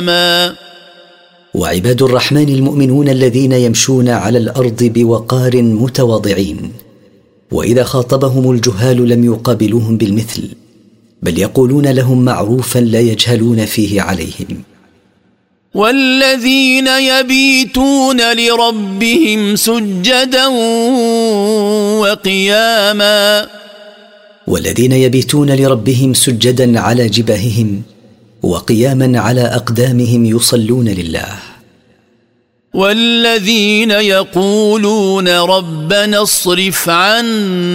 وعباد الرحمن المؤمنون الذين يمشون على الأرض بوقار متواضعين، وإذا خاطبهم الجهال لم يقابلوهم بالمثل، بل يقولون لهم معروفا لا يجهلون فيه عليهم. والذين يبيتون لربهم سجدا وقياما، والذين يبيتون لربهم سجدا على جباههم وقياما على أقدامهم يصلون لله. والذين يقولون ربنا اصرف عنا